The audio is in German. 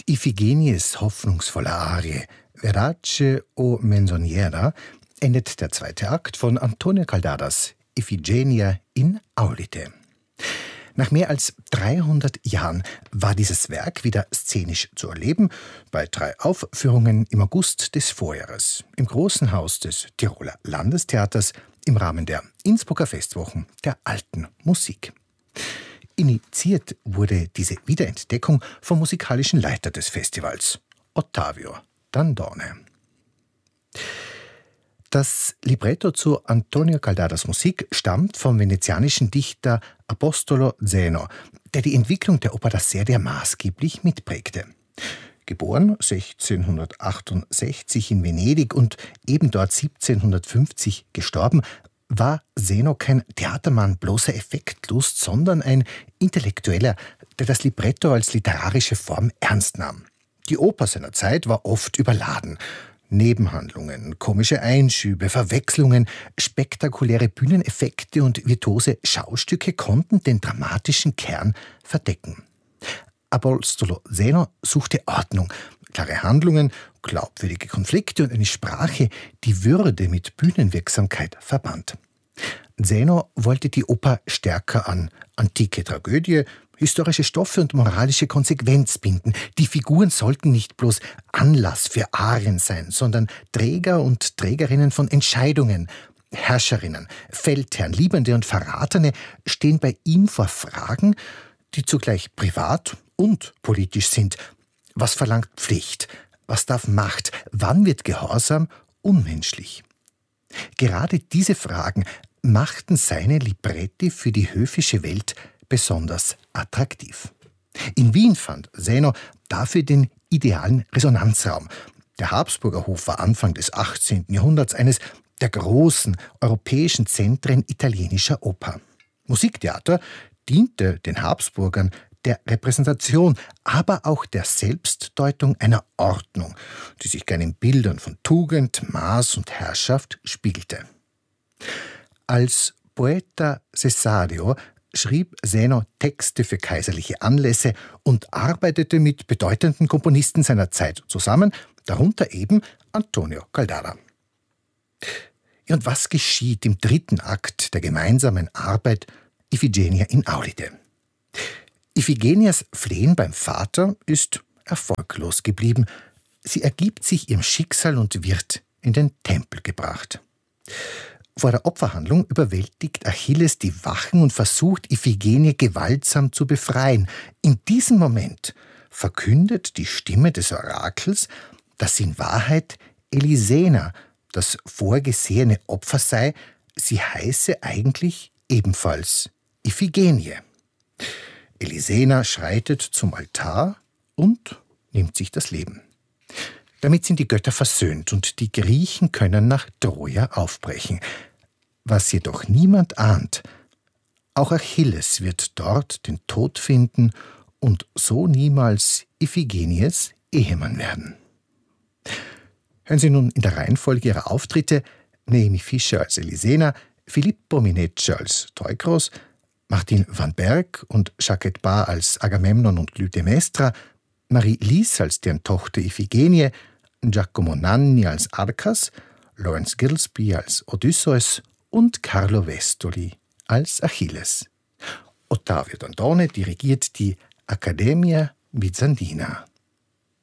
Iphigenies hoffnungsvoller Arie Verace o Menzoniera endet der zweite Akt von Antonio Caldaras Iphigenia in Aulide. Nach mehr als 300 Jahren war dieses Werk wieder szenisch zu erleben, bei 3 Aufführungen im August des Vorjahres im Großen Haus des Tiroler Landestheaters im Rahmen der Innsbrucker Festwochen der alten Musik. Initiiert wurde diese Wiederentdeckung vom musikalischen Leiter des Festivals, Ottavio Dandone. Das Libretto zu Antonio Caldaras Musik stammt vom venezianischen Dichter Apostolo Zeno, der die Entwicklung der Oper das Seria maßgeblich mitprägte. Geboren 1668 in Venedig und eben dort 1750 gestorben, war Zeno kein Theatermann bloßer Effektlust, sondern ein Intellektueller, der das Libretto als literarische Form ernst nahm. Die Oper seiner Zeit war oft überladen. Nebenhandlungen, komische Einschübe, Verwechslungen, spektakuläre Bühneneffekte und virtuose Schaustücke konnten den dramatischen Kern verdecken. Apostolo Zeno suchte Ordnung, klare Handlungen, glaubwürdige Konflikte und eine Sprache, die Würde mit Bühnenwirksamkeit verband. Zeno wollte die Oper stärker an antike Tragödie, historische Stoffe und moralische Konsequenz binden. Die Figuren sollten nicht bloß Anlass für Arien sein, sondern Träger und Trägerinnen von Entscheidungen. Herrscherinnen, Feldherren, Liebende und Verratene stehen bei ihm vor Fragen, die zugleich privat und politisch sind. Was verlangt Pflicht? Was darf Macht? Wann wird Gehorsam unmenschlich? Gerade diese Fragen machten seine Libretti für die höfische Welt besonders attraktiv. In Wien fand Zeno dafür den idealen Resonanzraum. Der Habsburger Hof war Anfang des 18. Jahrhunderts eines der großen europäischen Zentren italienischer Oper. Musiktheater diente den Habsburgern der Repräsentation, aber auch der Selbstdeutung einer Ordnung, die sich gern in Bildern von Tugend, Maß und Herrschaft spiegelte. Als Poeta cessario schrieb Zeno Texte für kaiserliche Anlässe und arbeitete mit bedeutenden Komponisten seiner Zeit zusammen, darunter eben Antonio Caldara. Und was geschieht im 3. Akt der gemeinsamen Arbeit Iphigenia in Aulide? Iphigenias Flehen beim Vater ist erfolglos geblieben. Sie ergibt sich ihrem Schicksal und wird in den Tempel gebracht. Vor der Opferhandlung überwältigt Achilles die Wachen und versucht, Iphigenie gewaltsam zu befreien. In diesem Moment verkündet die Stimme des Orakels, dass in Wahrheit Elisena das vorgesehene Opfer sei. Sie heiße eigentlich ebenfalls Iphigenie. Elisena schreitet zum Altar und nimmt sich das Leben. Damit sind die Götter versöhnt und die Griechen können nach Troja aufbrechen. Was jedoch niemand ahnt, auch Achilles wird dort den Tod finden und so niemals Iphigenies Ehemann werden. Hören Sie nun in der Reihenfolge ihrer Auftritte Naomi Fischer als Elisena, Filippo Mineccia als Teukros, Martin van Berg und Jacquette Barr als Agamemnon und Clytemnestra, Marie Lies als deren Tochter Iphigenie, Giacomo Nanni als Arkas, Lawrence Gillespie als Odysseus und Carlo Vestoli als Achilles. Ottavio Dandone dirigiert die Accademia Bizantina.